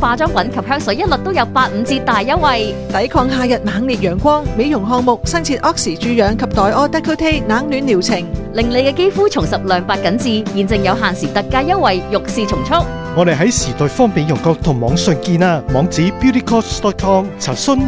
化妝品及香水一律都有85折大優惠。 抵抗夏日猛烈陽光，美容項目新設 Oxy 注氧及黛柯 Décolleté 冷暖療程， 令你嘅肌膚重拾亮白緊緻。現正有限時特價優惠，欲試從速。 我哋喺時代方便郵局同網上見啊，網址 beautycost.com， 查詢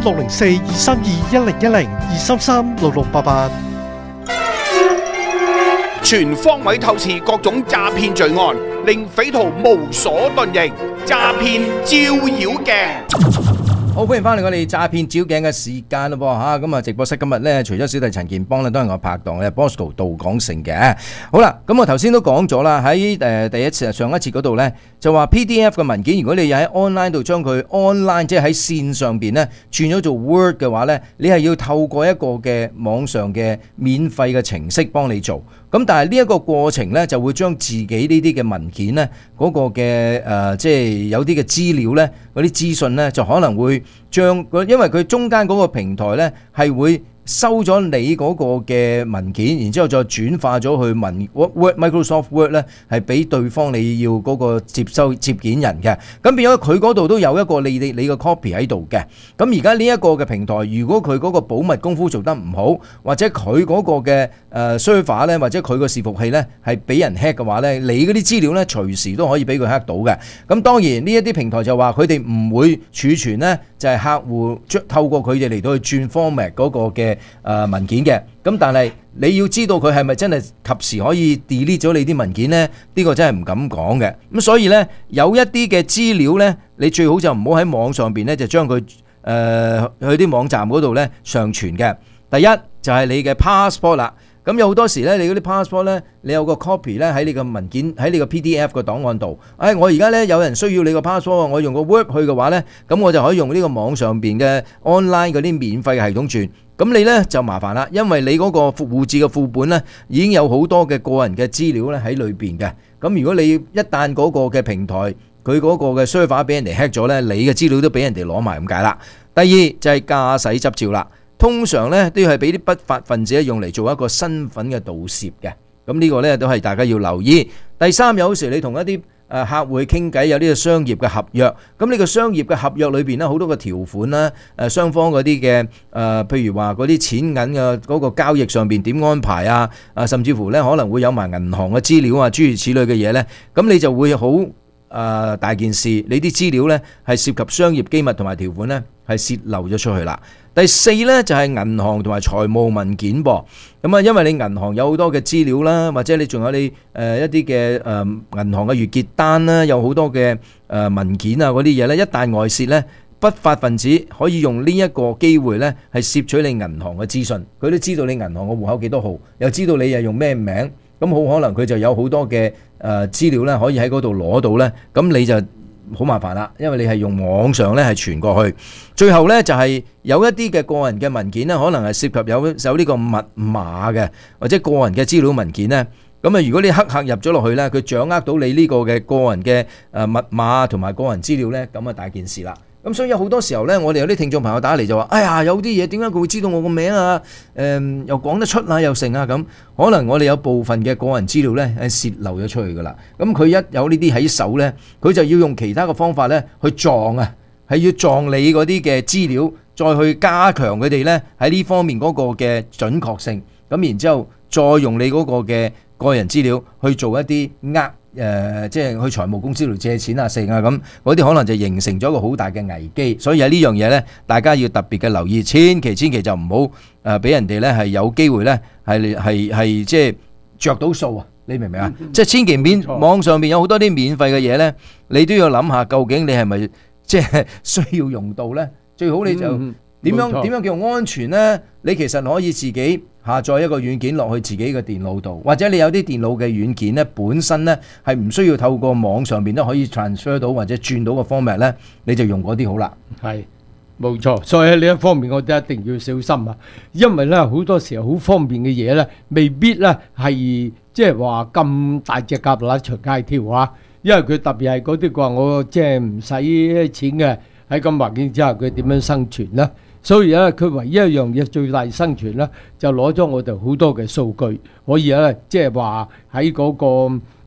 604-232-1010 233-6688。 全方位透視各種詐騙罪案，令匪徒無所遁形。詐騙照妖鏡。 好，歡迎翻嚟我哋詐騙照鏡嘅時間咯噃嚇，咁啊直播室今日咧，除咗小弟陳健邦咧，都係我拍檔嘅 Bosco 杜廣成嘅。好啦，咁我頭先都講咗啦，喺第一次上一次嗰度咧，就話 PDF 嘅文件，如果你喺 online 度將佢 online 即係喺線上邊咧轉咗做 Word 嘅話咧，你係要透過一個嘅網上嘅免費嘅程式幫你做。咁但係呢一個過程咧，就會將自己呢啲嘅文件咧，嗰個嘅即係有啲嘅資料咧，嗰啲資訊咧，就可能會將因為佢中間嗰個平台咧係會收咗你嗰個嘅文件，然之後再轉化咗去Microsoft Word 咧，係俾對方你要嗰個接件人嘅。咁變咗佢嗰度都有一個你個 copy 喺度嘅。咁而家呢一個嘅平台，如果佢嗰個保密功夫做得唔好，或者佢嗰個嘅server 咧，或者佢個伺服器咧係俾人 hack 嘅話咧，你嗰啲資料咧隨時都可以俾佢 hack 到嘅。咁當然呢一啲平台就話佢哋唔會儲存咧，就係客戶透過佢哋嚟到去轉 format 嗰個嘅文件嘅。咁但係你要知道佢係咪真係及時可以 delete 咗你啲文件呢？呢個真係唔敢講嘅。咁所以呢，有一啲嘅資料呢，你最好就唔好喺網上邊呢，就將佢去啲網站嗰度呢上傳嘅。第一就係你嘅 passport 啦。咁有好多時咧，你嗰啲 passport 咧，你有個 copy 咧喺你個文件喺你個 PDF 個檔案度。我而家咧有人需要你個 passport，我用個 Word 去嘅話咧，咁我就可以用呢個網上邊嘅 online 嗰啲免費嘅系統轉。咁你咧就麻煩啦，因為你嗰個護照嘅副本咧已經有好多嘅個人嘅資料咧喺裏邊嘅。咁如果你一旦嗰個嘅平台佢嗰個嘅 server 俾人哋 hack 咗咧，你嘅資料都俾人哋攞埋咁解啦。第二就係駕駛執照啦。通常咧都要係俾啲不法分子用嚟做一個身份嘅盜竊嘅，咁呢個咧都係大家要留意。第三，有時你同一啲客戶傾偈，有呢個商業嘅合約，咁呢個商業嘅合約裏邊咧好多個條款啦，雙方嗰啲嘅譬如話嗰啲錢銀嘅嗰個交易上邊點安排啊，甚至乎咧可能會有埋銀行嘅資料啊，諸如此類嘅嘢咧，咁你就會好大件事，你啲資料咧係涉及商業機密同埋條款咧係洩漏咗出去啦。第四咧就係銀行同埋財務文件噃，咁啊因為你銀行有好多嘅資料啦，或者你仲有你一啲嘅銀行嘅月結單啦，有好多嘅文件啊嗰啲嘢咧，一旦外泄咧，不法分子可以用呢一個機會咧係攝取你銀行嘅資訊，佢都知道你銀行嘅戶口幾多號，又知道你係用咩名，咁好可能佢就有好多嘅資料咧可以喺嗰度攞到咧，咁你就好麻煩啦，因為你係用網上咧係傳過去，最後咧就係有一啲嘅個人嘅文件咧，可能係涉及有呢個密碼嘅，或者個人嘅資料文件咧，咁啊如果你黑客入咗落去咧，佢掌握到你呢個嘅個人嘅密碼同埋個人資料咧，咁啊大件事啦。咁所以有好多時候咧，我哋有啲聽眾朋友打嚟就話：哎呀，有啲嘢點解佢會知道我個名啊？又講得出啊，又成啊咁。可能我哋有部分嘅個人資料咧係泄漏咗出去噶啦。咁佢一有呢啲喺手咧，佢就要用其他嘅方法咧去撞啊，係要撞你嗰啲嘅資料，再去加強佢哋咧喺呢方面嗰個嘅準確性。咁然之後再用你嗰個嘅個人資料去做一啲即係去財務公司度借錢啊、剩啊咁，嗰啲可能就形成咗一個好大嘅危機。所以喺呢樣嘢呢，大家要特別嘅留意，千祈就唔好俾人哋呢係有機會呢係即係着到數啊！你明唔明啊？即係千祈網上面有好多啲免費嘅嘢呢，你都要諗下究竟你係咪即係需要用到呢？最好你就點樣叫安全呢？你其實可以自己下載一個軟件落去自己嘅電腦度，或者你有啲電腦嘅軟件呢，本身呢係唔需要透過網上邊都可以 transfer 到或者轉到個 format 呢，你就用嗰啲好啦。 係冇錯，所以喺呢一方面我哋一定要小心啊，因為呢好多時候好方便嘅嘢呢，未必呢係即係話咁大隻蛤乸隨街跳啊，因為佢特別係嗰啲話我即係唔使錢嘅，喺咁環境之下佢點樣生存呢？所以咧，佢唯一一樣嘢最大生存咧，就攞咗我哋好多嘅數據，可以咧，即係話喺嗰個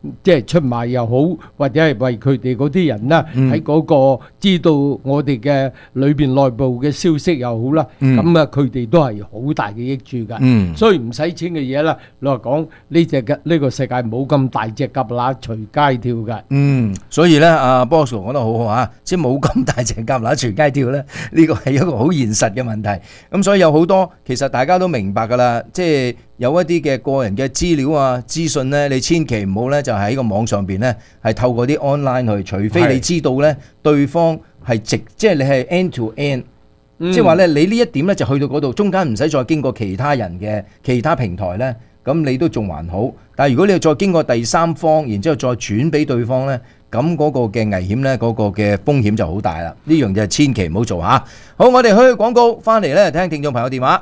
即係出賣又好，或者係為佢哋嗰啲人啦，喺嗰個知道我哋嘅裏邊內部嘅消息又好啦，咁啊佢哋都係好大嘅益處㗎。所以唔使錢嘅嘢啦，老實講呢個世界冇咁大隻蛤乸隨街跳㗎。 所以咧，阿 Boss 講得好好啊，即係冇咁大隻蛤乸隨街跳咧，呢個係一個好現實嘅問題。咁所以有好多其實大家都明白㗎啦，即係有一啲嘅個人嘅資料啊、資訊咧，你千祈唔好咧就喺個網上邊咧係透過啲 online 去，除非你知道咧對方係即係你係 end to end，即係話咧你呢一點咧就去到嗰度，中間唔使再經過其他人嘅其他平台咧，咁你都仲還好。但係如果你要再經過第三方，然之後再轉俾對方咧，咁嗰個嘅危險咧，嗰個嘅風險就好大啦。呢樣嘢千祈唔好做嚇。好，我哋去廣告，翻嚟咧聽聽眾朋友電話。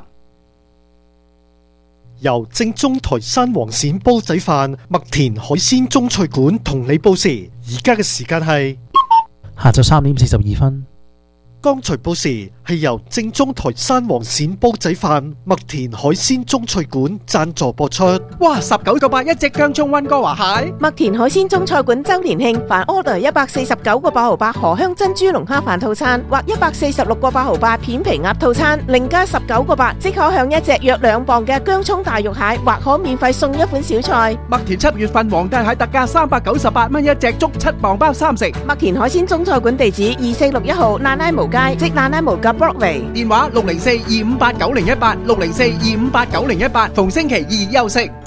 由正宗台山黃鱔煲仔飯、麥田海鮮中菜館同你報時，而家嘅時間係下晝3點42分。 剛才報時係由正宗台山黃鱔煲仔飯、麥田海鮮中菜館贊助播出。 哇！19個8一隻薑葱溫哥華蟹。 麥田海鮮中菜館周年慶，凡 order 149個8毫8荷香珍珠龍蝦飯套餐，或146個8毫8片皮鴨套餐，另加19個8，即可享一隻約2磅嘅薑葱大肉蟹，或可免費送一款小菜。 麥田7月份皇帝蟹特價398蚊一隻，足7磅包3食。 麥田海鮮中菜館地址2461號蘭拉無街，即蘭拉無嘅 Broadway。 電話604-258-9018 604-258-9018，逢星期二休息。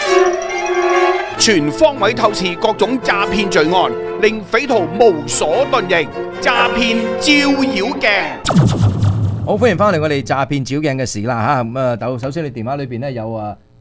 全方位透視各種詐騙罪案，令匪徒無所遁形。詐騙照妖鏡。 好，歡迎翻嚟我哋詐騙照鏡嘅事啦嚇。咁啊，首先你電話裏邊咧有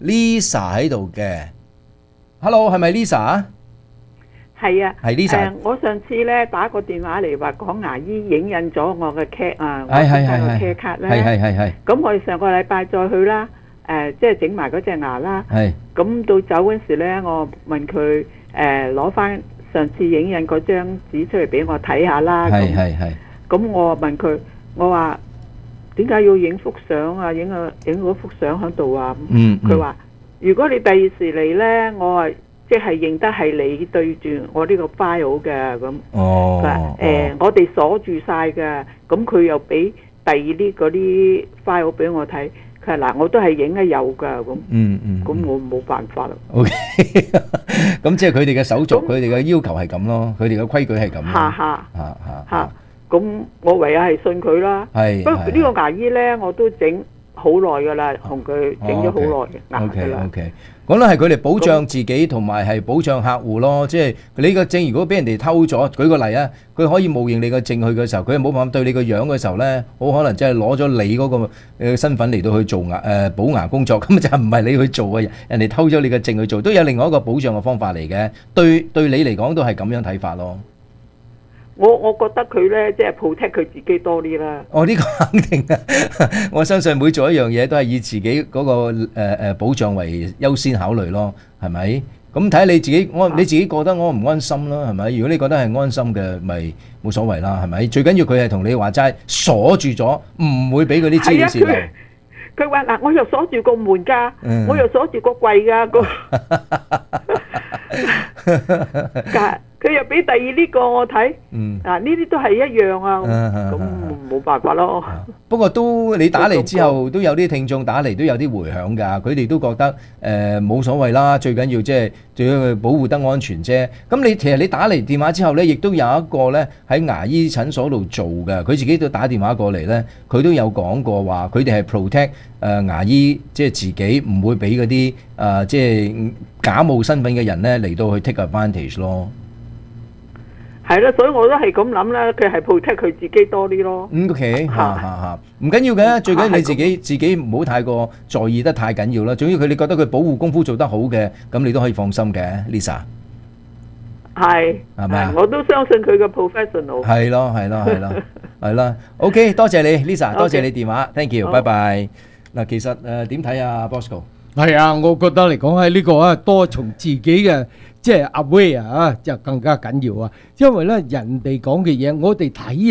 Lisa 喺度嘅。Hello， 係咪 Lisa？ 係啊， 係 Lisa。 我上次咧打個電話嚟話講牙醫影印咗我嘅 cat 啊，我係個 cat 卡咧， 係。 咁我哋上個禮拜再去啦，即係整埋嗰隻牙啦。 係。咁到走嗰時咧，我問佢攞翻上次影印嗰張紙出嚟俾我睇下啦。 係。 咁我問佢，我話點解要影幅相啊？影嗰幅相喺度啊？佢話如果你第二時嚟咧，我話。即係認得係你對住我呢個 file 嘅咁，我哋鎖住晒嘅，咁佢又俾第二啲嗰啲 file 俾我睇，佢話嗱我都係影得有㗎咁，咁我冇辦法啦。 OK， 咁即係佢哋嘅手續，佢哋嘅要求係咁咯，佢哋嘅規矩係咁。 嚇，咁我唯有係信佢啦。係。不過呢個牙醫咧，我都整好耐㗎啦，同佢整咗好耐嘅牙㗎啦。 OK。講咧係佢哋保障自己同埋係保障客戶咯，即係你個證如果俾人哋偷咗，舉個例啊，佢可以冒認你個證去嘅時候，佢又冇辦法對你個樣嘅時候咧，好可能即係攞咗你嗰個身份嚟到去做補牙工作，咁就唔係你去做嘅，人哋偷咗你個證去做，都有另外一個保障嘅方法嚟嘅，對你嚟講都係咁樣睇法咯。 我覺得佢咧即係 protect 佢自己多啲啦。 呢個肯定啊！我相信每做一樣嘢都係以自己嗰個保障為優先考慮咯，係咪？咁睇下你自己，你自己覺得安唔安心啦，係咪？如果你覺得係安心嘅，咪冇所謂啦，係咪？最緊要佢係同你話齋鎖住咗，唔會俾嗰啲資料泄漏。 佢話嗱，我又鎖住個門㗎，我又鎖住個櫃㗎，佢又俾第二呢個我睇，呢啲都係一樣啊，咁冇辦法咯。 不過都你打嚟之後，都有啲聽眾打嚟都有啲迴響㗎，佢哋都覺得冇所謂啦，最緊要即係最要保護得安全啫。咁其實你打嚟電話之後呢，亦都有一個呢喺牙醫診所度做嘅，佢自己都打電話過嚟呢，佢都有講過話，佢哋係 protect 牙醫，即係自己唔會俾嗰啲即係假冒身份嘅人呢嚟到去 take advantage 咯。 係啦，所以我都係咁諗啦，佢係 protect 佢自己多啲咯。 OK， 唔緊要嘅，最緊要你自己唔好太過在意得太緊要啦。總之你覺得佢保護功夫做得好嘅，咁你都可以放心嘅 ，Lisa。係咪啊？我都相信佢嘅 professional。係咯。OK， 多謝你 Lisa， 多謝你電話 ，thank you， 拜拜。嗱，其實點睇啊 Bosco？ 係啊，我覺得嚟講喺呢個多從自己嘅即係 aware 就更加緊要啊，因為咧人哋講嘅嘢，我哋睇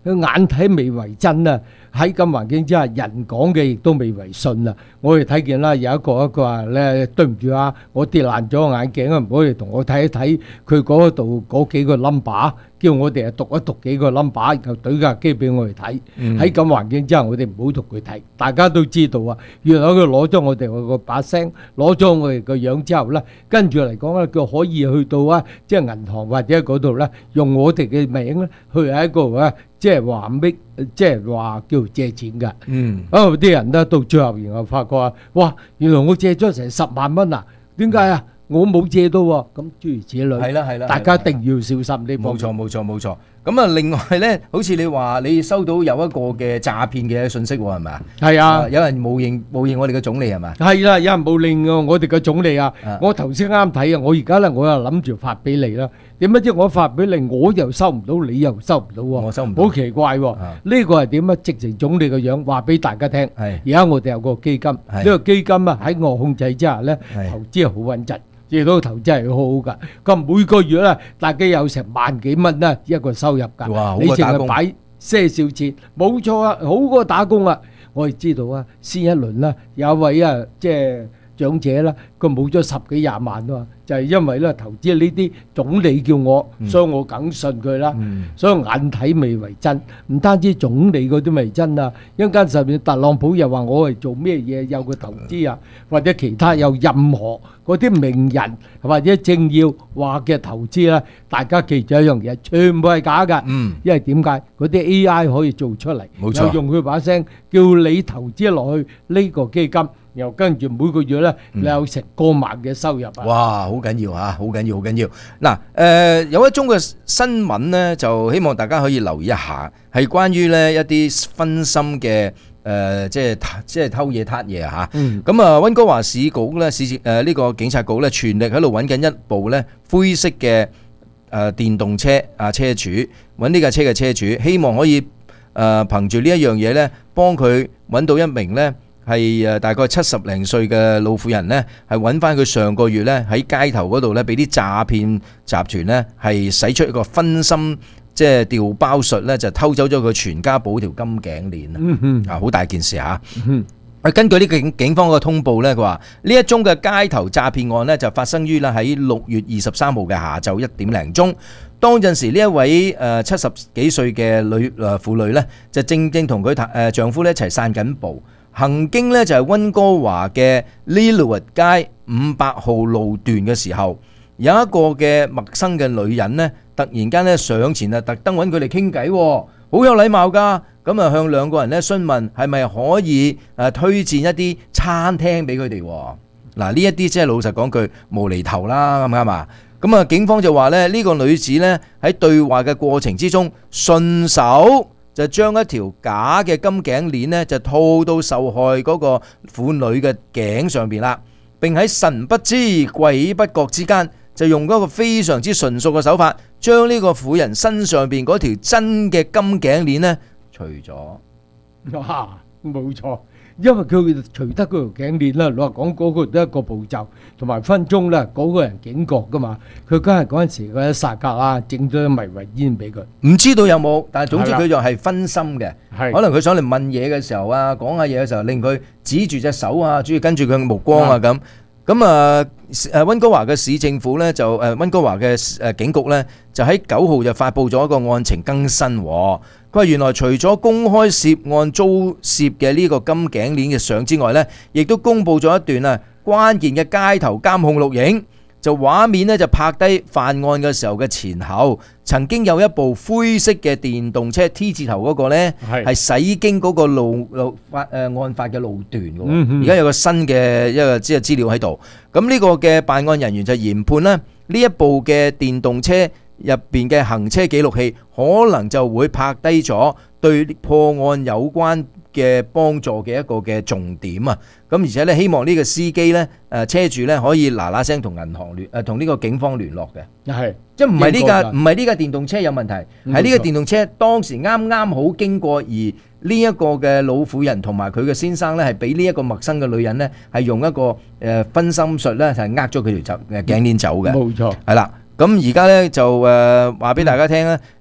佢眼睇未為真啊！喺咁環境之下，人講嘅亦都未為信啊！我哋睇見啦，有一個話咧，對唔住啊，我跌爛咗個眼鏡啊，唔可以同我睇一睇佢嗰度嗰幾個 number， 叫我哋讀一讀幾個 number， 然後對架機俾我哋睇。喺咁環境之下，我哋唔好同佢睇。大家都知道啊，原來佢攞咗我哋個把聲，攞咗我哋個樣之後咧，跟住嚟講咧，佢可以去到啊，即係銀行或者嗰度咧，用我哋嘅名咧，去喺嗰度咧。即係話搣，即係話叫借錢㗎。啲人咧到最後然後發覺啊，哇！原來我借咗成10萬蚊啊！點解啊？我冇借到喎。咁諸如此類。係啦，大家一定要小心呢方面。冇錯。咁啊，另外咧，好似你話你收到有一個嘅詐騙嘅信息喎，係咪啊？係啊，有人冒認我哋嘅總理係咪？係啦，有人冒認我哋嘅總理啊！我頭先啱睇啊，我而家咧我又諗住發俾你啦。點解知我發俾你，我又收唔到，你又收唔到喎？我收唔到，好奇怪喎！呢個係點啊？直情總理嘅樣話俾大家聽。而家我哋有個基金，呢個基金啊喺我控制之下咧，投資係好穩陣。亦都投資係好好噶，咁每個月咧，大家有成萬幾蚊啦一個收入㗎。哇！你淨係擺些少錢，冇錯啊，好過打工啊！我哋知道啊，先一輪啦，有一位啊，即係長者啦，佢冇咗10幾20萬啊嘛，就係因為咧投資呢啲總理叫我，所以我梗信佢啦。所以眼睇未為真，唔單止總理嗰啲未真啊，一陣間甚至特朗普又話我係做咩嘢有個投資啊，或者其他有任何嗰啲名人或者政要話嘅投資啦，大家記住一樣嘢，全部係假㗎。因為點解？嗰啲 AI 可以做出嚟，又用佢把聲叫你投資落去呢個基金。又跟住每個月咧，你有成過萬嘅收入啊！ 哇，好緊要嚇，好緊要。嗱，有一宗嘅新聞咧，就希望大家可以留意一下，係關於咧一啲分心嘅即係偷嘢撻嘢嚇。咁啊，溫哥華市局咧，呢個警察局咧，全力喺度揾緊一部咧灰色嘅電動車車主，揾呢架車嘅車主，希望可以憑住呢一樣嘢咧，幫佢揾到一名咧。係大概70零歲嘅老婦人呢，係揾翻佢上個月呢喺街頭嗰度呢，俾啲詐騙集團呢係使出一個分心，即係調包術呢，就偷走咗佢全家寶條金頸鏈啊！好大件事嚇。根據呢個警方嘅通報呢，佢話呢一宗嘅街頭詐騙案呢，就發生於呢喺6月23號嘅下晝1點零鐘。當陣時呢一位70幾歲嘅婦女呢，就正同佢丈夫呢一齊散緊步。行經咧就係溫哥華嘅 Lillooet 街500號路段嘅時候，有一個嘅陌生嘅女人呢，突然間咧上前啊，特登揾佢哋傾偈，好有禮貌噶。咁啊向兩個人咧詢問係咪可以推薦一啲餐廳俾佢哋。嗱，呢一啲即係老實講句無厘頭啦，啱唔啱啊？咁啊警方就話咧呢個女子呢，喺對話嘅過程之中順手就將一條假嘅金頸鏈呢，就套到受害嗰個婦女嘅頸上邊啦，並喺神不知鬼不覺之間，就用嗰個非常之純熟嘅手法，將呢個婦人身上邊嗰條真嘅金頸鏈呢除咗。 哇，冇錯。因為佢除得嗰條頸鏈啦，老實講嗰個都一個步驟，同埋分鐘咧，嗰個人警覺噶嘛，佢梗係嗰陣時嗰一剎格啦，整咗迷魂煙俾佢， 唔知道有冇，但係總之佢就係分心嘅，可能佢上嚟問嘢嘅時候啊，講下嘢嘅時候，令佢指住隻手啊，主要跟住佢嘅目光啊咁。咁啊，溫哥華嘅市政府咧就溫哥華嘅警局咧就喺9號就發布咗一個案情更新。佢話原來除咗公開涉案遭涉嘅呢個金頸鏈嘅相之外咧，亦都公布咗一段關鍵嘅街頭監控錄影。就畫面咧就拍低犯案嘅時候嘅前後，曾經有一部灰色嘅電動車 T 字頭嗰個咧係駛經嗰個案發嘅路段嘅。而家有個新嘅一個資料喺度。咁呢個嘅辦案人員就研判咧，呢一部嘅電動車入邊嘅行車記錄器可能就會拍低咗對破案有關嘅幫助嘅一個嘅重點啊！咁而且咧，希望呢個司機咧，車主咧可以嗱嗱聲同銀行同呢個警方聯絡嘅。係，即係唔係呢架電動車有問題，係呢個電動車當時啱啱好經過，而呢一個嘅老婦人同埋佢嘅先生咧，係俾呢一個陌生嘅女人咧，係用一個分心術咧，係咗佢條頸鏈走嘅。冇錯，係啦。咁而家咧就話俾大家聽咧，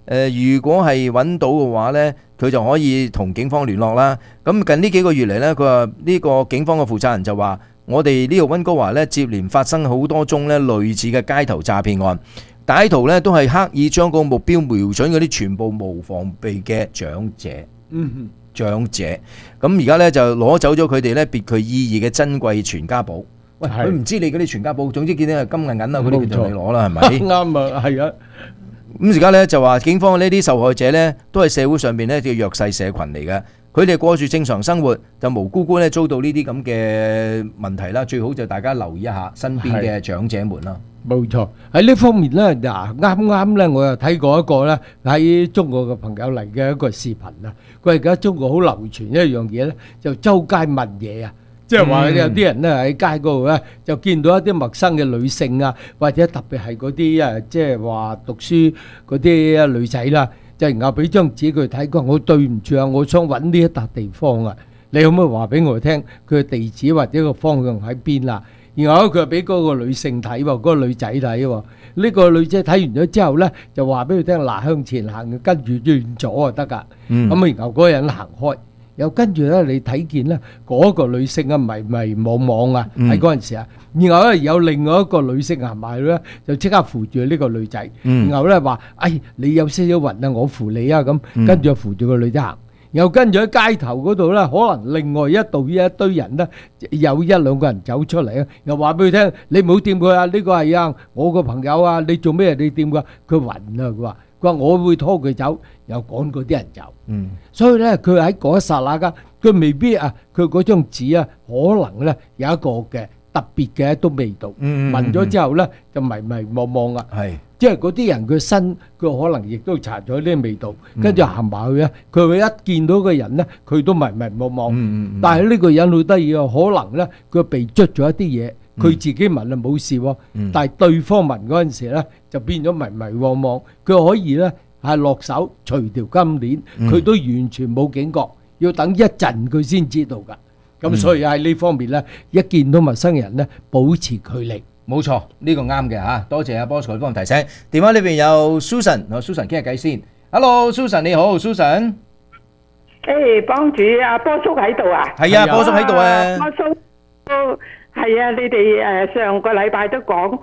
如果係揾到嘅話呢，佢就可以同警方聯絡啦。咁近呢幾個月嚟呢，佢話呢個警方嘅負責人就話，我哋呢度溫哥華呢，接連發生好多宗呢類似嘅街頭詐騙案，歹徒呢都係刻意將個目標瞄準嗰啲全部無防備嘅長者。長者咁而家呢，就攞走咗佢哋呢別具意義嘅珍貴全家寶。喂，佢唔知你嗰啲全家寶，總之見到係金銀銀啊嗰啲，佢就你攞啦，係咪？ 啱啊，係啊。 咁而家咧就話警方呢啲受害者咧都係社會上邊咧嘅弱勢社群嚟嘅，佢哋過住正常生活，就無辜辜咧遭到呢啲咁嘅問題啦。最好就大家留意一下身邊嘅長者們啦。 冇錯，喺呢方面咧，嗱啱咧，我又睇過一個咧喺中國嘅朋友嚟嘅一個視頻啊。佢而家中國好流傳一樣嘢咧，就周街問嘢啊。即係話有啲人咧喺街嗰度咧，就見到一啲陌生嘅女性啊，或者特別係嗰啲即係話讀書嗰啲女仔啦，就然後俾張紙佢睇，佢話我對唔住啊，我想揾呢一笪地方啊，你可唔可以話俾我聽佢嘅地址或者個方向喺邊啊？然後佢又俾嗰個女性睇喎，嗰個女仔睇喎，呢個女仔睇完咗之後咧，就話俾佢聽嗱，向前行，跟住轉左就得㗎。咁然後嗰個人行開。又跟住咧，你睇見咧嗰個女性啊，迷迷惘惘啊，喺嗰陣時啊，然後咧有另外一個女性行埋去咧，就即刻扶住呢個女仔，然後咧話：哎，你有些少暈啊，我扶你啊咁，跟住就扶住個女仔行。然後跟住喺街頭嗰度咧，可能另外一堆人咧，有一兩個人走出嚟啊，又話俾佢聽：你唔好掂佢啊，呢個係啊，我個朋友啊，你做咩你掂佢？佢暈啊，佢話我會拖佢走，又趕嗰啲人走。所以咧，佢喺嗰一剎那間，佢未必啊，佢嗰張紙啊，可能咧有一個嘅特別嘅一種味道。聞咗之後咧，就迷迷惘惘啊。係，即係嗰啲人佢身，佢可能亦都搽咗啲味道，跟住行埋去咧，佢會一見到個人咧，佢都迷迷惘惘。但係呢個人好得意啊，可能咧佢被捽咗一啲嘢。佢自己聞啊冇事喎，但係對方聞嗰陣時咧就變咗迷迷惘惘。佢可以咧係落手除條金鏈，佢都完全冇警覺，要等一陣佢先知道㗎。咁所以喺呢方面咧，一見到陌生人咧，保持距離。 冇錯，呢個啱嘅嚇。多謝阿 Bosco 幫我提醒。電話裏邊有 Susan， 同 Susan 傾下偈先。Hello Susan， 你好 Susan。 誒，幫主阿波叔喺度啊？ 係啊，波叔喺度啊。 波叔都。係啊，你哋上個禮拜都講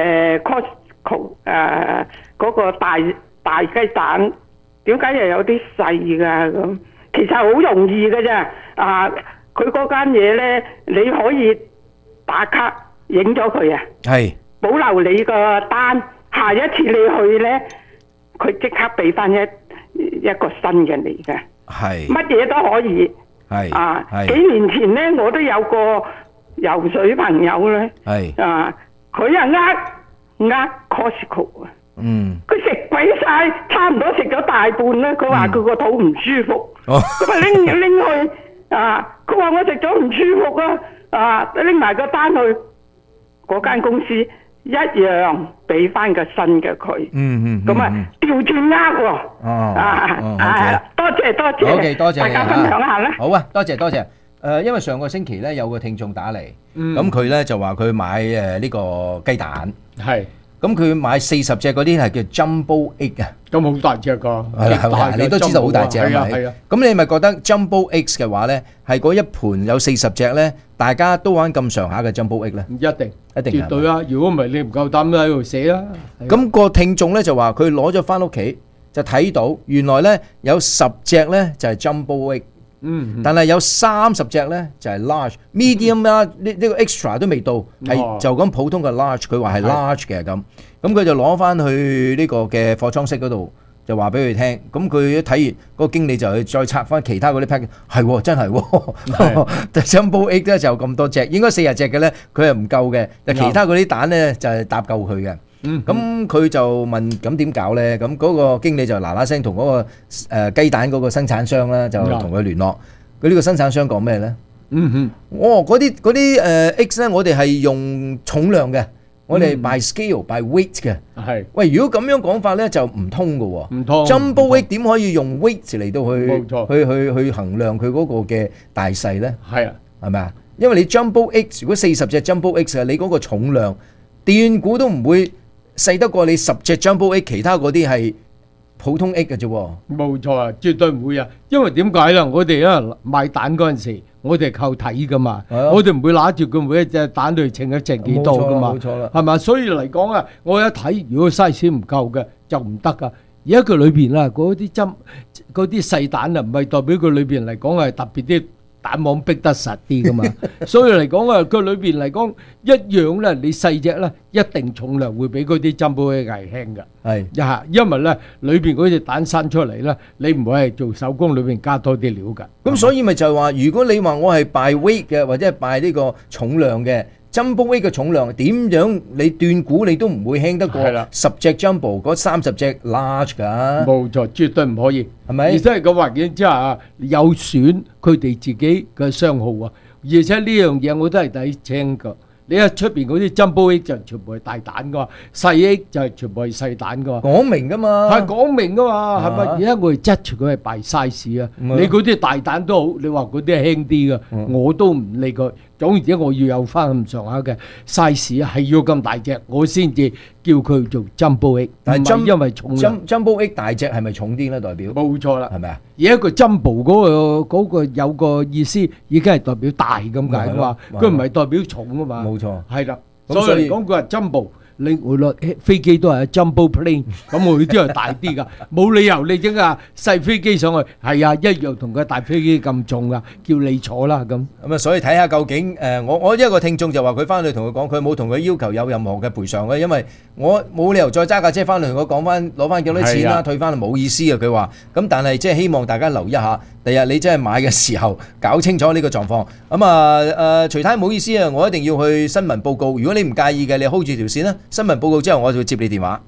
Costco 嗰個大雞蛋，點解又有啲細㗎咁？其實好容易㗎啫。佢嗰間嘢咧，你可以打卡影咗佢啊，係保留你個單，下一次你去咧，佢即刻俾翻一個新嘅你嘅，係乜嘢都可以。係幾年前咧，我都有個游水朋友咧，佢呃 Costco 啊，佢食鬼晒，差唔多食咗大半咧。佢話佢個肚唔舒服，咁啊拎去佢話我食咗唔舒服啊，拎埋個單去嗰間公司一樣俾翻個新嘅佢，咁啊調轉喎，多謝 ，OK， 多謝， 大家分享下啦。 好啊，多謝。因為上個星期咧有個聽眾打嚟，咁佢咧就話佢買呢個雞蛋，係，咁佢買40隻嗰啲係叫 Jumbo Egg 啊，咁好大隻㗎，係你都知道好大隻係咪？係啊，咁你咪覺得 Jumbo Eggs 嘅話咧，係嗰一盤有40隻咧，大家都玩咁上下嘅 Jumbo Egg 咧？唔一定，絕對啊！如果唔係你唔夠膽喺度寫啦。咁個聽眾咧就話佢攞咗翻屋企就睇到，原來咧有10隻咧就係 Jumbo Egg。但係有30隻咧就係 large、medium 啦，呢個 extra 都未到，係就咁普通嘅 large，佢話係 large 嘅咁佢就攞翻去呢個嘅貨倉室嗰度就話俾佢聽，咁佢一睇完個經理就去再拆翻其他嗰啲 pack， 係真係，Jumbo Egg 咧就有咁多隻，應該40隻嘅咧佢係唔夠嘅，但其他嗰啲蛋咧就係搭夠佢嘅。咁佢就問咁點搞咧？咁嗰個經理就嗱嗱聲同嗰個雞蛋嗰個生產商啦，就同佢聯絡。佢呢個生產商講咩咧？嗰啲 X 咧，我哋係用重量嘅，我哋 by scale by weight 嘅。係。喂，如果咁樣講法咧，就唔通㗎喎。唔通。Jumbo Egg 點可以用 weight 嚟到去衡量佢嗰個嘅大細咧？係啊，係咪啊？因為你 Jumbo Egg 如果40隻 Jumbo Egg 啊，你嗰個重量斷估都唔會細得過你10隻 Jumbo Egg， 其他嗰啲係普通 egg 嘅啫喎。 冇錯啊，絕對唔會啊！因為點解咧？我哋啊買蛋嗰陣時，我哋係靠睇噶嘛，我哋唔會拿住佢每一隻蛋去稱一稱幾多噶嘛， 冇錯啦， 係咪？所以嚟講啊，我一睇如果 size 唔夠嘅就唔得噶。而家佢裏邊啊，嗰啲針嗰啲細蛋啊，唔係代表佢裏邊嚟講係特別啲蛋黃逼得實啲噶嘛。所以嚟講啊，佢裏邊嚟講一樣咧，你細隻咧一定重量會比嗰啲Jumbo Egg係輕㗎。係，因為咧裏邊嗰隻蛋生出嚟咧，你唔會係做手工裏邊加多啲料㗎。 咁所以咪就係話，如果你話我係 by weight 嘅，或者係 by呢個重量嘅。Jumbo Egg 嘅重量點樣你斷估你都唔會輕得過10隻 Jumbo 嗰30隻 large 㗎。 冇錯，絕對唔可以， 係咪？ 而且係個環境之下啊，有損佢哋自己嘅商號啊。而且呢樣嘢我都係睇清㗎。你喺出邊嗰啲Jumbo Egg就全部係大蛋㗎，細 Egg就係全部係細蛋㗎。 講明㗎嘛， 係講明㗎嘛，係咪？而家我哋質住佢係by size啊。你嗰啲大蛋都好，你話嗰啲係輕啲㗎，我都唔理佢。總言之，我要有翻咁上下嘅 size 係要咁大隻，我先至叫佢做Jumbo Egg。 但係因為重量 Jumbo Egg 大隻係咪重啲咧？代表冇錯啦， 係咪啊？ 而一個Jumbo嗰個有個意思，已經係代表大咁解㗎嘛，佢唔係代表重啊嘛。 冇錯， 係啦，所以嚟講佢係Jumbo。你回落飛機都係 Jumbo plane， 咁我啲係大啲㗎，冇理由你整架細飛機上去，係啊，一樣同個大飛機咁重㗎，叫你坐啦咁。 咁啊，所以睇下究竟我一個聽眾就話佢翻去同佢講，佢冇同佢要求有任何嘅賠償嘅，因為我冇理由再揸架車翻嚟同佢講翻攞翻幾多錢啦，退翻冇意思啊。佢話咁，但係即係希望大家留意一下，第日你真係買嘅時候搞清楚呢個狀況。咁啊徐太唔好意思啊，我一定要去新聞報告，如果你唔介意嘅，你 hold 住條線啦。新聞報告之後，我就會接你電話。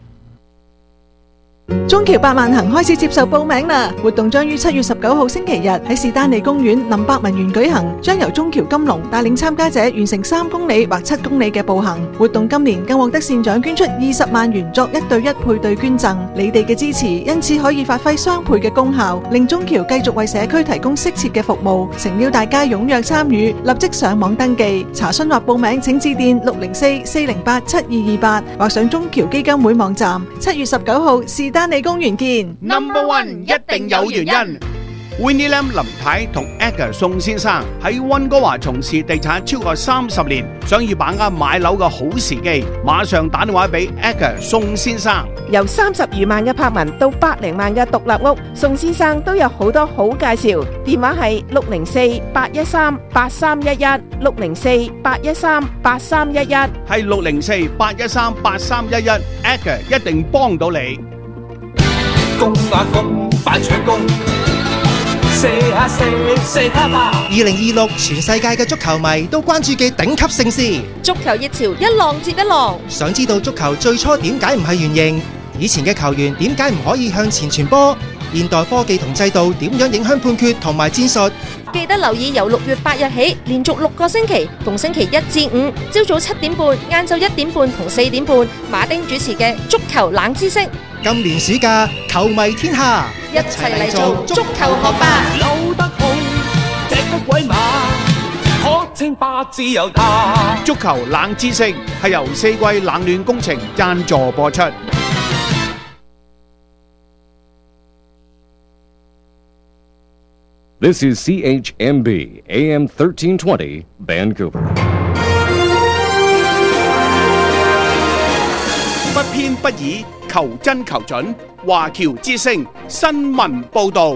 中橋百萬行開始接受報名啦！活動將於7月19號星期日喺士丹利公園林百文園舉行，將由中橋金龍帶領參加者完成3公里或7公里嘅步行。活動今年更獲得善長捐出20萬元作1對1配對捐贈。你哋嘅支持因此可以發揮雙倍嘅功效，令中橋繼續為社區提供適切嘅服務。誠邀大家踴躍參與，立即上網登記。查詢或報名請致電604-408-7228或上中橋基金會網站。7月19號士丹利公園見。 Number One 一定有原因。Winnie Lam 林太同 Edgar 宋先生喺溫哥華從事地產超過30年，想要把握買樓嘅好時機，馬上打電話俾 Edgar 宋先生。 由30餘萬嘅柏文到百零萬嘅獨立屋，宋先生都有好多好介紹。電話係604-813-8311 604-813-8311， 係604-813-8311 Edgar 一定幫到你。 公啊公，快搶攻！射下射，射他吧！2026全世界嘅足球迷都關注嘅頂級盛事， 足球熱潮一浪接一浪。 想知道足球最初點解唔係圓形？以前嘅球員點解唔可以向前傳波？現代科技同制度點樣影響判決同埋戰術？ 記得留意由6月8日起，連續6個星期，逢星期1至5，朝早7點半、晏晝1點半同4點半，馬丁主持嘅足球冷知識。 今年暑假，球迷天下， 一齊嚟做足球學霸。 扭得好，踢得鬼馬，可稱霸自由他。 足球冷知識係由四季冷暖工程贊助播出。 This is CHMB AM 1320 Vancouver. 不偏不倚，求真求準。華僑之聲新聞報導。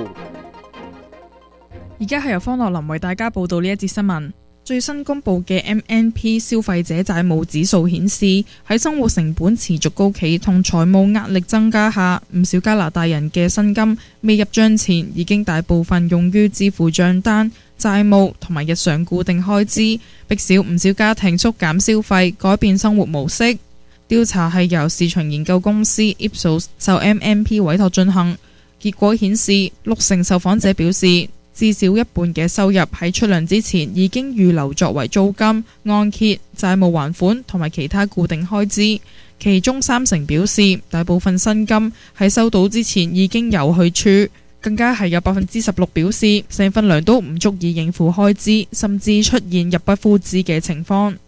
而家係由方樂林為大家報道呢一節新聞。最新公布嘅 MNP 消費者債務指數顯示，喺生活成本持續高企同財務壓力增加下，唔少加拿大人嘅薪金未入帳前已經大部分用於支付帳單、債務同埋日常固定開支，迫使唔少家庭縮減消費，改變生活模式。調查係由市場研究公司 Ipsos 受 MNP 委託進行，結果顯示60%受訪者表示，至少一半嘅收入喺出糧之前已經預留作為租金、按揭、債務還款同埋其他固定開支，其中30%表示大部分薪金喺收到之前已經有去處，更加係有16%表示成份糧都唔足以應付開支，甚至出現入不敷支嘅情況。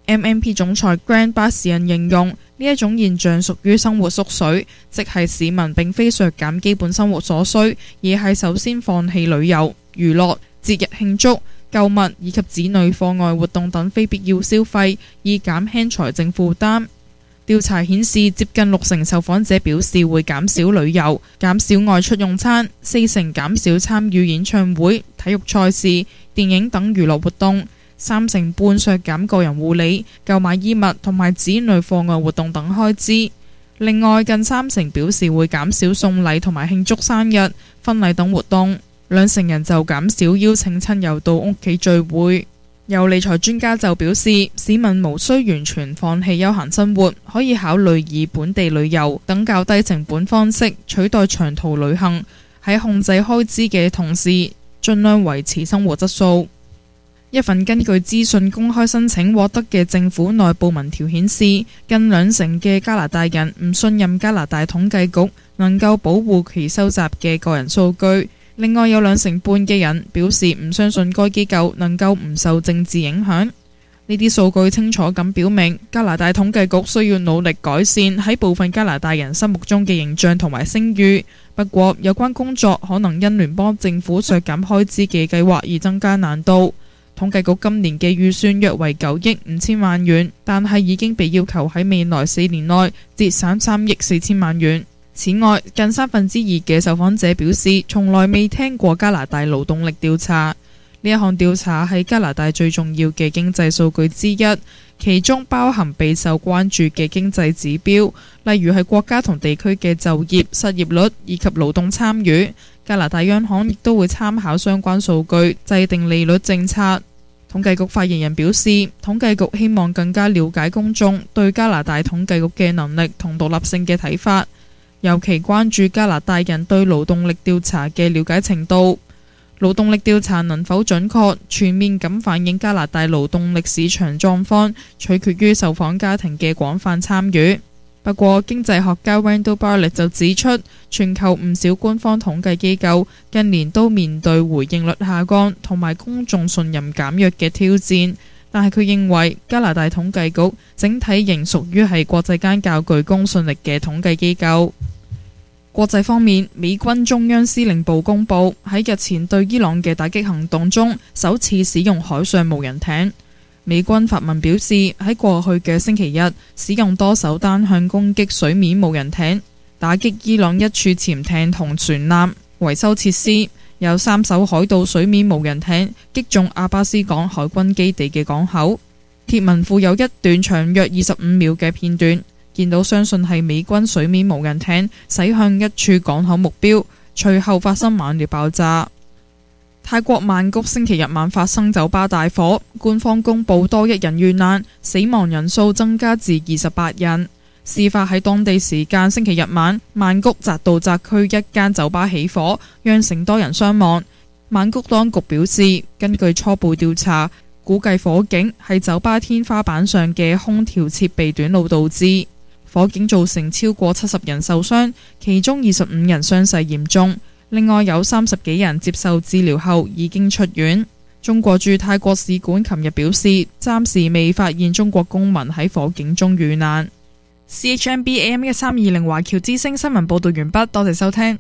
MNP 總裁 Grant 巴士人形容呢一種現象屬於生活縮水，即係市民並非削減基本生活所需，而係首先放棄旅遊、娛樂、節日慶祝、購物以及子女課外活動等非必要消費，以減輕財政負擔。調查顯示，接近60%受訪者表示會減少旅遊、減少外出用餐，40%減少參與演唱會、體育賽事、電影等娛樂活動，3成半削減個人護理、購買衣物同埋子女課外活動等開支。另外，近30%表示會減少送禮同埋慶祝生日、婚禮等活動，2成人就減少邀請親友到屋企聚會。有理財專家就表示，市民無需完全放棄休閒生活，可以考慮以本地旅遊等較低成本方式取代長途旅行，喺控制開支嘅同時，盡量維持生活質素。一份根據資訊公開申請獲得嘅政府內部民調顯示，近2成嘅加拿大人唔信任加拿大統計局能夠保護其收集嘅個人數據。另外有2成半嘅人表示唔相信該機構能夠唔受政治影響。呢啲數據清楚咁表明，加拿大統計局需要努力改善喺部分加拿大人心目中嘅形象同埋聲譽。不過有關工作可能因聯邦政府削減開支嘅計劃而增加難度。統計局今年嘅預算約為9億5千萬元，但係已經被要求喺未來4年內節省3億4千萬元。此外，近2/3嘅受訪者表示從來未聽過加拿大勞動力調查。呢一項調查係加拿大最重要嘅經濟數據之一，其中包含備受關注嘅經濟指標，例如係國家同地區嘅就業、失業率以及勞動參與。加拿大央行亦都會參考相關數據制定利率政策。統計局發言人表示，統計局希望更加了解公眾對加拿大統計局嘅能力同獨立性嘅睇法，尤其關注加拿大人對勞動力調查嘅了解程度。勞動力調查能否準確、全面咁反映加拿大勞動力市場狀況，取決於受訪家庭嘅廣泛參與。不過，經濟學家 Randall Bartlett 就指出，全球唔少官方統計機構近年都面對回應率下降同埋公眾信任減弱嘅挑戰，但係佢認為加拿大統計局整體仍屬於係國際間較具公信力嘅統計機構。國際方面，美軍中央司令部公佈喺日前對伊朗嘅打擊行動中，首次使用海上無人艇。美軍發文表示，喺過去嘅星期日，使用多艘單向攻擊水面無人艇，打擊伊朗一處潛艇同船艦維修設施。有3艘海盜水面無人艇擊中阿巴斯港海軍基地嘅港口。貼文附有一段長約25秒嘅片段，見到相信係美軍水面無人艇駛向一處港口目標，隨後發生猛烈爆炸。泰國曼谷星期日晚發生酒吧大火，官方公布多1人遇難，死亡人數增加至28人。事發喺當地時間星期日晚，曼谷扎道澤區一間酒吧起火，釀成多人傷亡。曼谷當局表示，根據初步調查，估計火警係酒吧天花板上嘅空調設備短路導致。火警造成超過70人受傷，其中25人傷勢嚴重。另外有30幾人接受治療後已經出院。中國駐泰國使館琴日表示，暫時未發現中國公民喺火警中遇難。CHMB AM 1320華僑之聲新聞報道完畢，多謝收聽。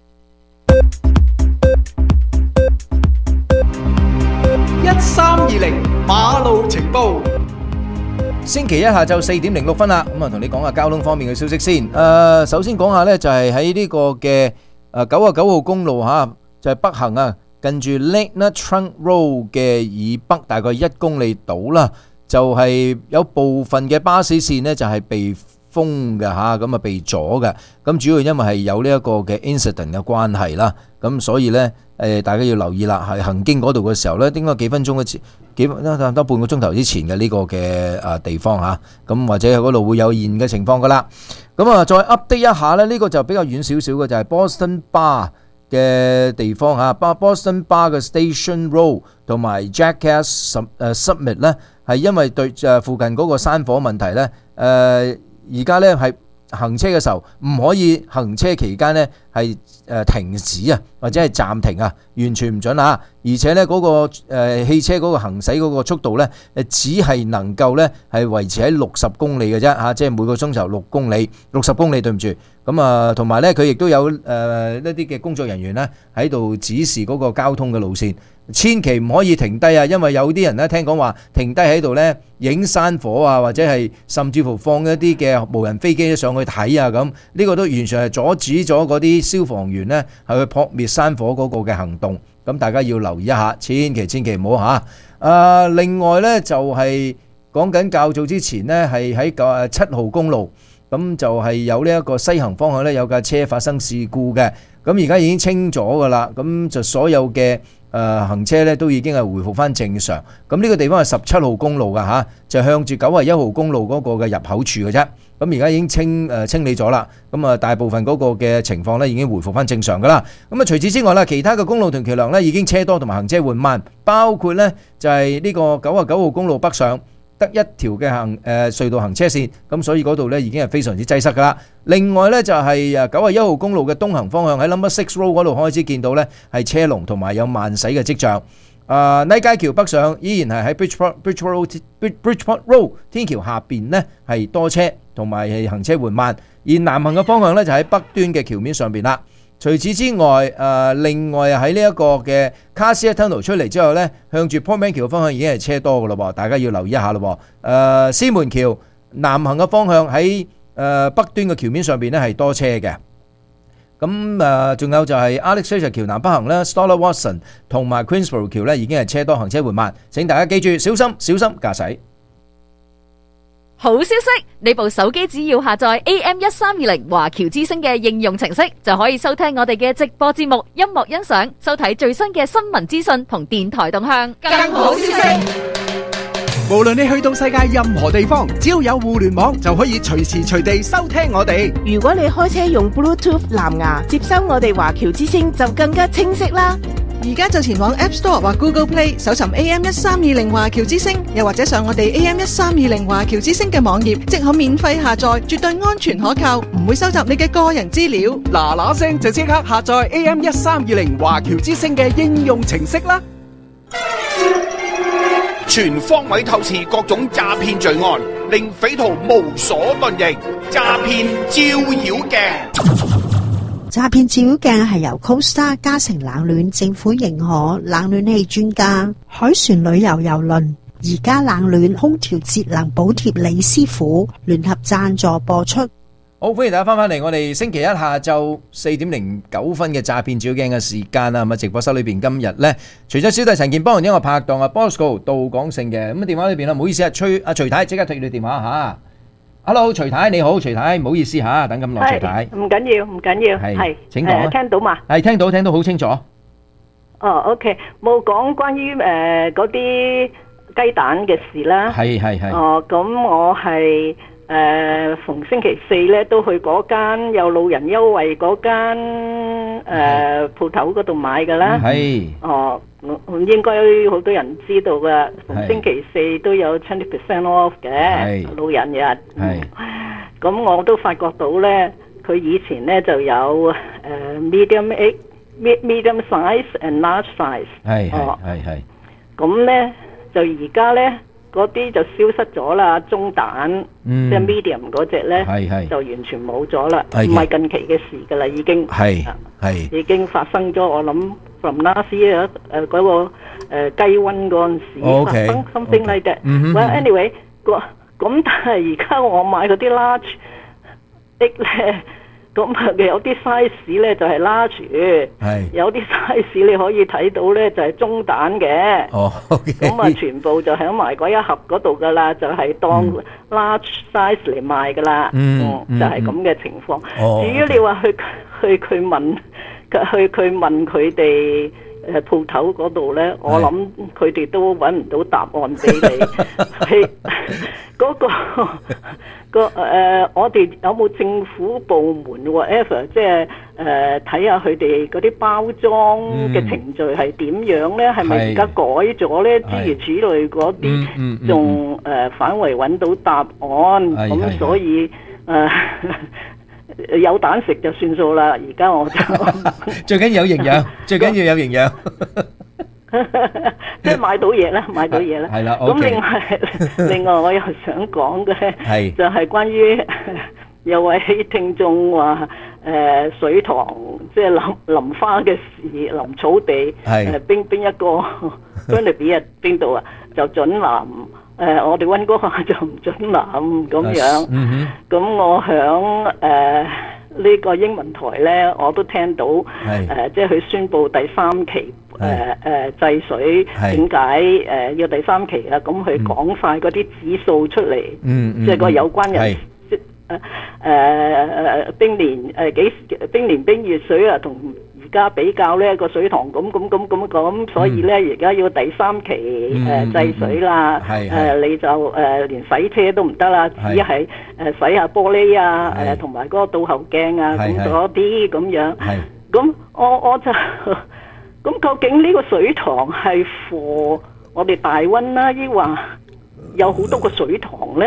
1320馬路情報。 星期一下晝4點06分啦，咁啊同你講下交通方面嘅消息先。首先講下呢，就係喺呢個嘅99號公路吓，就係北行啊，近住 Lake Trunk Road 嘅以北大概1公里度啦，就係有部分嘅巴士線呢，就係被封嘅吓，咁啊被阻嘅。咁主要因為係有呢一個嘅 incident 嘅關係啦，咁所以呢，大家要留意啦，係行經嗰度嘅時候呢，應該幾分鐘嘅前，得半個鐘頭之前嘅呢個嘅地方吓，咁或者嗰度會有現嘅情況噶啦。咁啊，再 update 一下呢，呢個就比較遠少少嘅，就係 Boston Bar 嘅地方嚇，Boston Bar 嘅 Station Road 同埋 Jackass Summit 呢，係因為對附近嗰個山火問題呢，而家呢係行車嘅時候唔可以行車期間呢係停止啊，或者係暫停啊，完全唔準啊！而且咧嗰個汽車嗰個行駛嗰個速度咧，只係能夠咧係維持喺60公里嘅啫嚇，即係每個鐘頭6公里，60公里對唔住。咁啊，同埋咧佢亦都有一啲嘅工作人員咧喺度指示嗰個交通嘅路線，千祈唔可以停低啊！因為有啲人咧聽講話停低喺度咧影山火啊，或者係甚至乎放一啲嘅無人飛機上去睇啊咁，呢個都完全係阻止咗嗰啲消防員咧係去撲滅山火嗰個嘅行動。咁大家要留意一下，千祈唔好嚇。另外咧就係講緊較早之前呢，係喺7號公路。咁就係有呢一個西行方向咧有架車發生事故嘅，咁而家已經清咗噶啦，咁就所有嘅行車咧都已經係回復翻正常。咁呢個地方係17號公路噶嚇，就向住91號公路嗰個嘅入口處嘅啫。咁而家已經清理咗啦，咁啊大部分嗰個嘅情況咧已經回復翻正常噶啦。咁啊除此之外啦，其他嘅公路同橋梁咧已經車多同埋行車緩慢，包括咧就係呢個99號公路北上。得一條嘅隧道行車線，咁所以嗰度咧已經係非常之擠塞噶啦。另外咧就係91號公路嘅東行方向喺 Number 6 Road 嗰度開始見到咧係車龍同埋有慢駛嘅跡象。Night 街橋北上依然係喺 Bridgeport Road 天橋下邊呢係多車同埋係行車緩慢，而南行嘅方向咧就喺北端嘅橋面上邊啦。除此之外，另外喺呢一個嘅 Cassia Tunnel 出嚟之後呢，向住 Port Manor 橋方向已經係車多㗎咯喎，大家要留意一下咯喎。獅門橋南行嘅方向喺北端嘅橋面上邊呢係多車嘅。咁仲有就係 Alex Fraser 橋南北行啦 Stoller Watson 同埋 Queensborough 橋呢已經係車多行車緩慢，請大家記住小心駕駛。 好消息！你部手機只要下載 AM1320華僑之聲嘅應用程式，就可以收聽我哋嘅直播節目、音樂欣賞、收睇最新嘅新聞資訊同電台動向。更好消息！ 無論你去到世界任何地方，只要有互聯網，就可以隨時隨地收聽我哋。 如果你開車用 Bluetooth 藍牙接收我哋華僑之聲，就更加清晰啦。 而家就前往 App Store 或 Google Play 搜尋 AM1320華僑之聲，又或者上我哋 AM1320華僑之聲嘅網頁，即可免費下載，絕對安全可靠，唔會收集你嘅個人資料。 嗱聲就即刻下載 AM1320華僑之聲嘅應用程式啦！ 全方位透視各種詐騙罪案，令匪徒無所遁形。詐騙照妖鏡。 詐騙照妖鏡係由 Costa 嘉誠冷暖政府認可冷暖氣專家海船旅遊郵輪而家冷暖空調節能補貼李師傅聯合贊助播出。 好，歡迎大家翻嚟我哋星期一下晝4:09嘅詐騙照妖鏡嘅時間啦。咁啊，直播室裏邊今日咧，除咗小弟陳健幫人一個拍檔啊 Bosco 杜廣勝嘅，咁啊電話裏邊啦，唔好意思啊，徐太即刻退你電話吓。Hello， 徐太你好，徐太唔好意思吓，等咁耐，徐太。 唔緊要，唔緊要，係， 請講。 聽到嘛？ 係聽到好清楚。 哦 ，OK， 冇講關於嗰啲雞蛋嘅事啦。 係。 哦，咁我係逢星期四咧都去嗰間有老人優惠嗰間鋪頭嗰度買噶啦。係。哦。應該好多人知道噶，星期四都有20% off 嘅老人日。係，咁我都發覺到咧，佢以前咧就有medium size and large size。係。咁咧就而家咧嗰啲就消失咗啦，中蛋即係 medium 嗰隻咧，就完全冇咗啦，唔係近期嘅事噶啦，已經係已經發生咗，我諗。from last year 嗰個雞瘟嗰陣時發生 something like that。Well anyway， 咁但係而家我買嗰啲 large egg 咧，咁有啲 size 咧就係 large， 有啲 size 你可以睇到咧就係中蛋嘅。咁啊全部就喺埋嗰一盒嗰度噶啦，就係當 large size 嚟賣噶啦。就係咁嘅情況。至於你話去問佢哋鋪頭嗰度咧，我諗佢哋都揾唔到答案俾你。係我哋有冇政府部門 whatever， 即係睇下佢哋嗰啲包裝嘅程序係點樣咧？係咪而家改咗咧？諸如此類嗰啲，仲反為揾到答案。咁所以有蛋食就算數啦。而家我就最緊要有營養，最緊要有營養。 即係買到嘢啦，買到嘢啦。 係啦。 咁另外我又想講嘅就係關於有位聽眾話水塘即係淋花嘅事，淋草地邊一個將嚟俾邊度啊？就準淋。我哋溫哥華就唔準淋咁樣。咁我響呢個英文台咧，我都聽到即係佢宣布第三期制水，點解要第三期啊？咁佢講晒嗰啲指數出嚟，即係個有關人冰年冰月水啊，同而家比較咧個水塘咁，所以咧而家要第三期制水啦。你就連洗車都唔得啦，只係洗下玻璃啊，同埋嗰個倒後鏡啊，咁嗰啲咁樣。咁我就咁究竟呢個水塘係 for 我哋大溫啦，抑或有好多個水塘咧？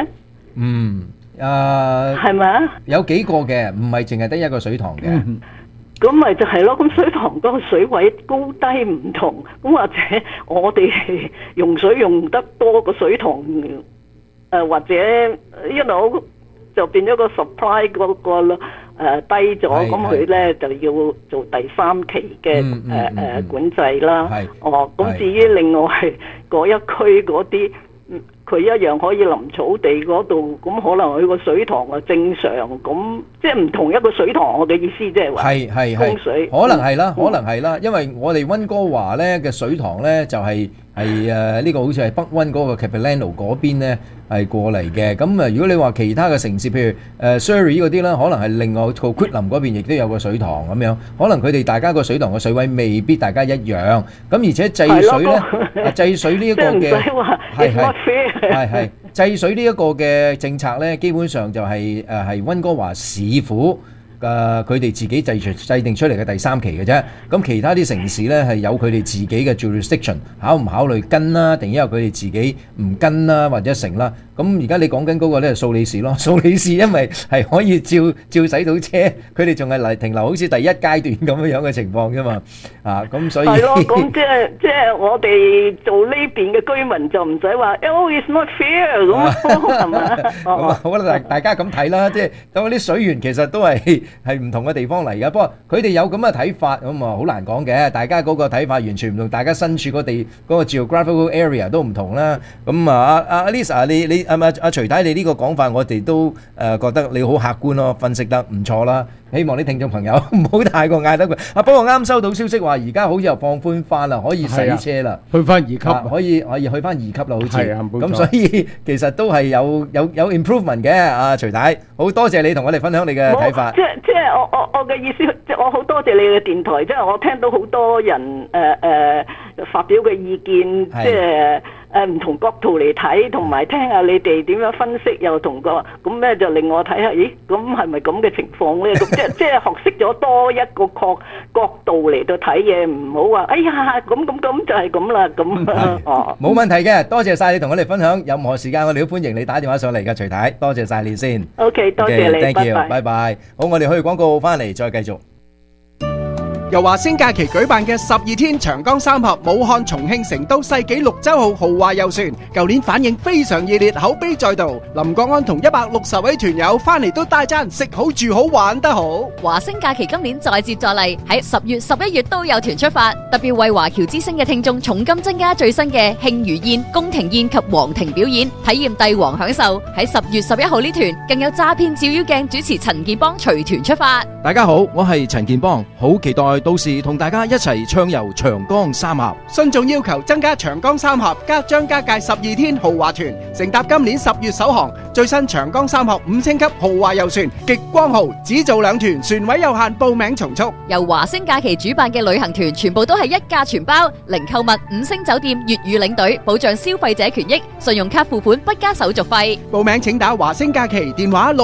係咪啊？有幾個嘅，唔係淨係得一個水塘嘅。咁咪就係咯，咁水塘嗰個水位高低唔同，咁或者我哋用水用得多個水塘，或者就變咗個 supply 嗰個低咗，咁佢咧就要做第三期嘅管制啦。咁至於另外嗰一區嗰啲，佢一樣可以淋草地嗰度，咁可能佢個水塘啊正常，咁即係唔同一個水塘。我嘅意思即係話風水，可能係啦，因為我哋溫哥華咧嘅水塘咧就係呢個好似係北溫嗰個 Capilano 嗰邊咧係過嚟嘅。咁啊，如果你話其他嘅城市，譬如Surrey 嗰啲咧，可能係另外個 Quitlam 嗰邊亦都有個水塘咁樣，可能佢哋大家個水塘嘅水位未必大家一樣。咁而且制水咧，制水呢一個嘅係制水呢一個嘅政策咧，基本上就係溫哥華市府佢哋自己制定出嚟嘅第三期嘅啫。咁其他啲城市咧係有佢哋自己嘅 jurisdiction， 考唔考慮跟啦，定因為佢哋自己唔跟啦，或者成啦。咁而家你講緊嗰個咧係蘇理士咯，蘇理士因為係可以照洗到車，佢哋仲係停留好似第一階段咁樣嘅情況啫嘛。咁所以係咯，咁即係我哋做呢邊嘅居民就唔使話，Oh it's not fair 咁係嘛？咁我覺得大家咁睇啦，即係咁啲水源其實都係唔同嘅地方嚟㗎。不過佢哋有咁嘅睇法，咁啊好難講嘅。大家嗰個睇法完全唔同，大家身處嗰個 geographical area 都唔同啦。咁阿 Lisa 你係咪阿徐太？你呢個講法我哋都覺得你好客觀咯，分析得唔錯啦。希望啲聽眾朋友唔好太過嗌得佢。不過啱收到消息話，而家好似又放寬翻啦，可以洗車啦，去翻2級，可以去翻2級啦，好似。係啊，冇錯。咁所以其實都係有 improvement 嘅。阿徐太，好多謝你同我哋分享你嘅睇法。即係我嘅意思，即係我好多謝你嘅電台，即係我聽到好多人發表嘅意見，即係唔同角度嚟睇，同埋聽下你哋點樣分析，又同個咁咧就令我睇下，咦咁係咪咁嘅情況咧？咁即係學識咗多一個角度嚟到睇嘢，唔好話哎呀咁就係咁啦咁。冇問題嘅，多謝晒你同我哋分享。任何時間我哋都歡迎你打電話上嚟嘅，徐太，多謝晒你先。OK， 多謝你， thank you， 拜拜。好，我哋去廣告翻嚟再繼續。 由華星假期舉辦嘅12天長江三峽武漢、重慶、成都世紀綠洲號豪華遊船，舊年反應非常熱烈，口碑在度。林國安同160位團友翻嚟都大讚食好住好玩得好。 華星假期今年再接再厲，喺10月、11月都有團出發，特別為華僑之星嘅聽眾重金增加最新嘅慶餘宴、宮廷宴及皇庭表演，體驗帝王享受。喺10月11號呢團更有詐騙照妖鏡主持陳建邦隨團出發。 大家好，我係陳建邦，好期待到時同大家一齊暢遊長江三峽。 信眾要求增加長江三峽加張家界12天豪華團，乘搭今年10月首航最新長江三峽5星級豪華遊船極光號，只做2團，船位有限，報名從速。 由華星假期主辦嘅旅行團全部都係一價全包，零購物、5星酒店、粵語領隊，保障消費者權益，信用卡付款不加手續費。 報名請打華星假期電話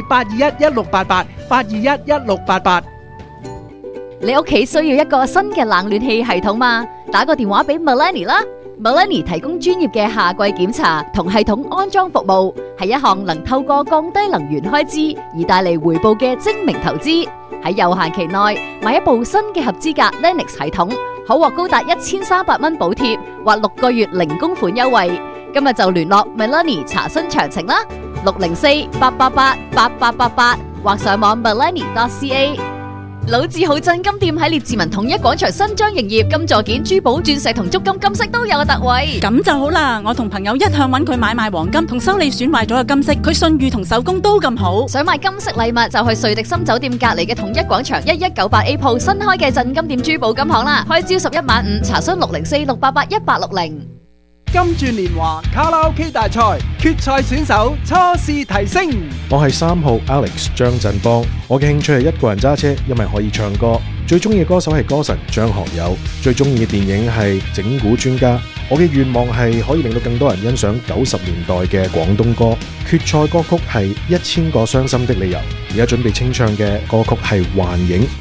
604-821-1688，821-1688。 你屋企需要一個新嘅冷暖氣系統嘛？打個電話俾 Melanie 啦。 Melanie 提供專業嘅夏季檢查同系統安裝服務，係一項能透過降低能源開支而帶嚟回報嘅精明投資。喺有限期內買一部新嘅合資格 Lennox 系統，可獲高達1300蚊補貼或6個月零供款優惠。今日就聯絡 Melanie 查詢詳情啦，604-888-8888或上網 melanie.ca。老字號真金店喺列治文統一廣場新張營業，金座件、珠寶、鑽石同足金金飾都有特惠。 咁就好啦，我同朋友一向揾佢買賣黃金同修理損壞咗嘅金飾，佢信譽同手工都咁好。 想買金飾禮物就去瑞迪森酒店隔離嘅統一廣場1198A 鋪新開嘅真金店珠寶金行啦，開朝11晚5，查詢604-688-1860。 金鑽年華卡拉 OK 大賽決賽選手初試提升。 我係3號 Alex 張振邦，我嘅興趣係一個人揸車，因為可以唱歌。最中意嘅歌手係歌神張學友，最中意嘅電影係整蠱專家。我嘅願望係可以令到更多人欣賞90年代嘅廣東歌。決賽歌曲係1000個傷心的理由，而家準備清唱嘅歌曲係幻影。